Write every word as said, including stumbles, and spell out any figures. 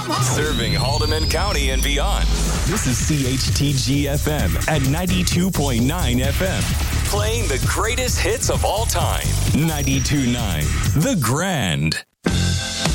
Serving Haldeman County and beyond. This is C H T G F M at ninety-two point nine F M. Playing the greatest hits of all time. ninety-two point nine The Grand.